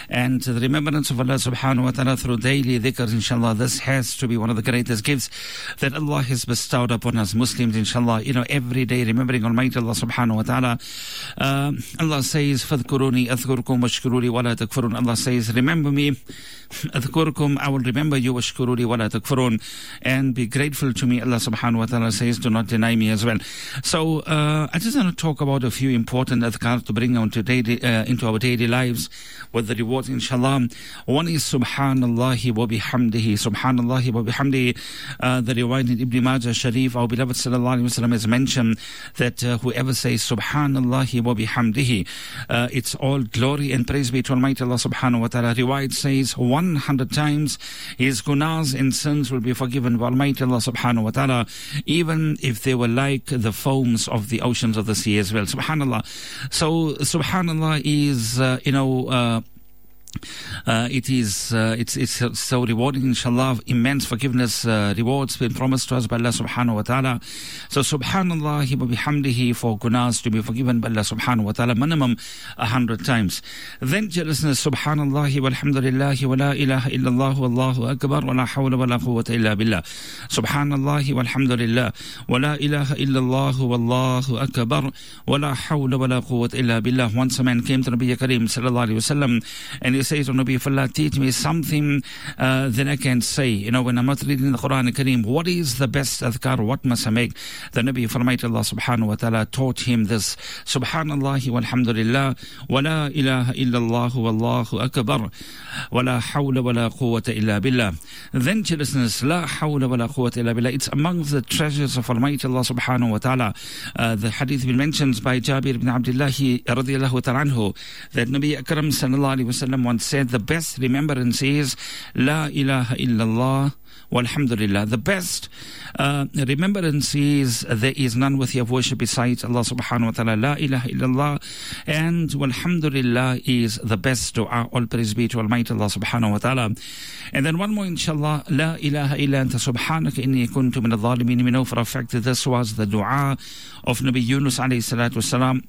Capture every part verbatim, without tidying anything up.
And the remembrance of Allah subhanahu wa ta'ala through daily dhikrs, inshallah, this has to be one of the greatest gifts that Allah has bestowed upon us Muslims, inshallah. You know, every day remembering Almighty Allah subhanahu wa ta'ala. Uh, Allah says, فَذْكُرُونِي أَذْكُرُكُمْ وَاشْكُرُوا لِي وَلَا تَكْفُرُونَ. Allah says, remember me, أذكركم, I will remember you, واشكروا لي ولا تكفرون, and be grateful to me. Allah subhanahu wa ta'ala says, do not deny me as well. So uh, I just want to talk about a few important adhkar to bring on to daily, uh, into our daily lives with the rewards, inshallah. One is Subhanallah wa bihamdihi. Subhanallah wa bihamdihi. Uh, the riwayat in Ibn Majah Sharif, our beloved sallallahu alayhi wa sallam has mentioned that uh, whoever says Subhanallah wa bihamdihi, uh, it's all glory and praise be to Almighty Allah subhanahu wa ta'ala. Riwayat says one hundred times his gunas and sins will be forgiven by Almighty Allah subhanahu wa ta'ala, even if they were like the foams of the oceans of the sea as well. Subhanallah. So Subhanallah is, uh, you know, uh, Uh, it is uh, it's it's so rewarding, inshallah. Immense forgiveness uh, rewards been promised to us by Allah subhanahu wa ta'ala. So Subhanallah wa bihamdihi, for gunas to be forgiven by Allah subhanahu wa ta'ala, minimum a hundred times. Then, listeners, Subhanallah walhamdulillah wa la ilaha illallah wallahu akbar wa la hawla wa la quwwata illa billah. Subhanallah walhamdulillah wa la ilaha illallah wallahu akbar wa la hawla wa la quwwata illa billah. Once a man came to Nabi Kareem sallallahu alayhi wa sallam, and he says to Nabi, if Allah teach me something uh, that I can say, you know, when I'm not reading the Quran Kareem, what is the best adhkar, what must I make? The Nabi Farmayt Allah subhanahu wa ta'ala taught him this: Subhanallah walhamdulillah wa la ilaha illallah wallahu akbar wa la hawla wa la quwwata illa billah. Then, listeners, la hawla wa la quwwata illa billah, it's among the treasures of Almighty Allah subhanahu wa ta'ala. Uh, the hadith been mentioned by Jabir ibn Abdullah radiyallahu ta'ala anhu, that Nabi Akram sallallahu alayhi wa sallam once said, the best remembrance is La ilaha illallah walhamdulillah. The best uh, remembrance is there is none worthy of worship besides Allah subhanahu wa ta'ala. La ilaha illallah and walhamdulillah is the best dua. All praise be to Almighty Allah subhanahu wa ta'ala. And then one more, inshallah, La ilaha illa anta subhanaka inni kuntu min al-zalimin. We know for a fact that this was the dua of Nabi Yunus alayhi salatu wasalam.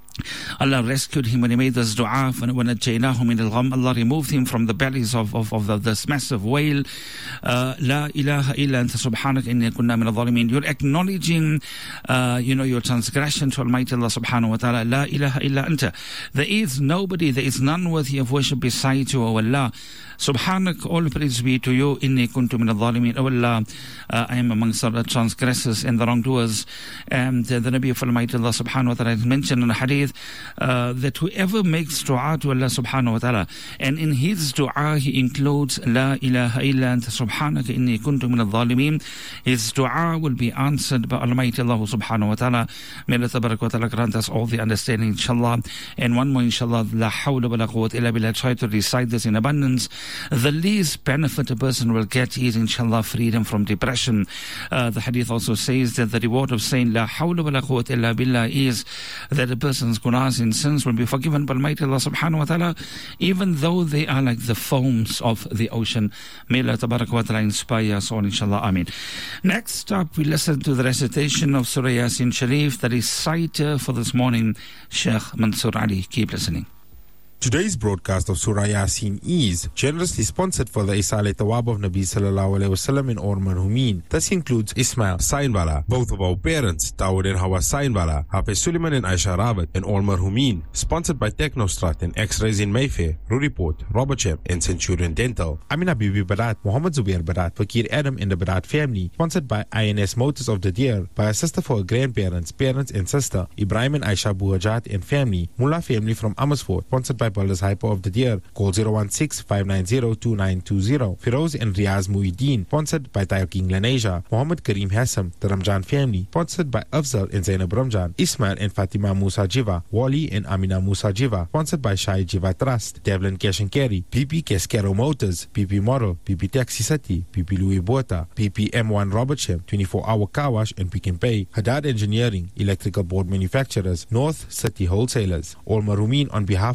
Allah rescued him when he made this dua. When najjaynahum min al-gham, Allah removed him from the bellies of, of, of the, this massive whale. Uh, La ilaha illa anta subhanaka inni kunna min al-zalimin. You're acknowledging, uh, you know, your transgression to Almighty Allah subhanahu wa ta'ala. La ilaha illa anta. There is nobody, there is none worthy of worship besides you, O Allah. Subhanak, all praise be to you. Inni kuntu min al-zalimin. O Allah, uh, I am amongst the transgressors and the wrongdoers. And uh, the Nabi of Almighty Allah subhanahu wa ta'ala has mentioned in a hadith Uh, that whoever makes dua to Allah subhanahu wa ta'ala, and in his dua he includes La ilaha illa anta subhanaka inni kuntu min al-zalimin, his dua will be answered by Almighty Allah subhanahu wa ta'ala. May Allah tabarak wa ta'ala grant us all the understanding, inshallah. And one more, inshallah, La hawla wa la quwwata illa billah. Try to recite this in abundance. The least benefit a person will get is, inshallah, freedom from depression. Uh, the hadith also says that the reward of saying La hawla wa la quwwata illa billah is that a person's gunas and sins will be forgiven by Almighty Allah subhanahu wa ta'ala, even though they are like the foams of the ocean. May Allah tabarak wa ta'ala inspire us all, inshallah. Ameen. Next up, we listen to the recitation of Surah Yasin Sharif. The reciter for this morning, Sheikh Mansoor Ali. Keep listening. Today's broadcast of Surah Yasin is generously sponsored for the Isale Tawab of Nabi Sallallahu Alaihi Wasallam in Orman Humeen. This includes Ismail Sainwala, both of our parents, Dawood and Hawa Sainwala, Hafiz Suleiman and Aisha Rawat in Orman Humeen. Sponsored by Technostrat and X-Rays in Mayfair, Ruriport, Robertsham and Centurion Dental. Amina Bibi Barat, Muhammad Zubair Barat, Fakir Adam and the Barat family. Sponsored by I N S Motors of the Deer, by a sister for her grandparents, parents and sister, Ibrahim and Aisha Buhajat and family. Mullah family from Amersfoort. Sponsored by Baldur's Hyper of the Deer. Call zero one six, five nine zero, two nine two zero. Firoz and Riaz Muhyiddin. Sponsored by Tayo King Lanesia. Muhammad Kareem Hassam, the Ramjan family. Sponsored by Afzal and Zainab Ramjan. Ismail and Fatima Musa Jiva. Wali and Amina Musa Jiva. Sponsored by Shai Jiva Trust. Devlin Cash and Carry. P P Cascaro Motors. P P Model. P P Taxi City. P P Louis Bota. P P M one Robertsham. twenty-four hour car wash and Pick and Pay. Haddad Engineering. Electrical board manufacturers. North City Wholesalers. All Marumeen on behalf of Mega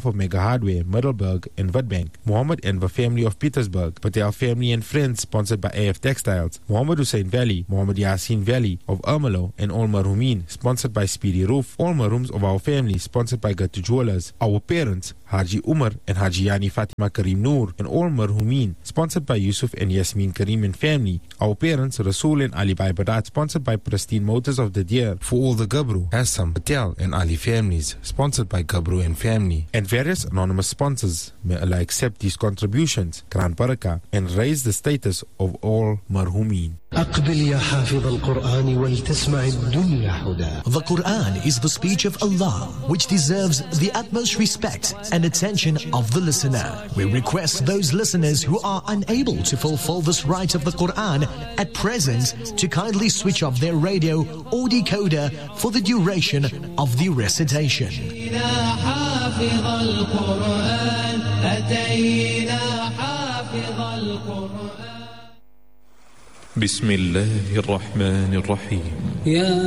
Hardware, Middelburg and Witbank. Muhammad Enver family of Petersburg, Patel family and friends, sponsored by A F Textiles. Muhammad Hussein Valley, Muhammad Yasin Valley of Ermelo and All Marhumin, sponsored by Speedy Roof. All Marhums of our family, sponsored by Gatu Jewelers. Our parents, Haji Umar and Haji Yani Fatima Karim Noor and All Marhumin, sponsored by Yusuf and Yasmin Karim and family. Our parents, Rasul and Ali Bai Badat, sponsored by Pristine Motors of the Deer. For all the Gabru, Assam, Patel and Ali families, sponsored by Gabru and family. And various anonymous sponsors. May Allah accept these contributions, Gran Barakah, and raise the status of all Marhumin. The Quran is the speech of Allah, which deserves the utmost respect and attention of the listener. We request those listeners who are unable to fulfill this right of the Quran at present to kindly switch off their radio or decoder for the duration of the recitation. بسم الله الرحمن الرحيم.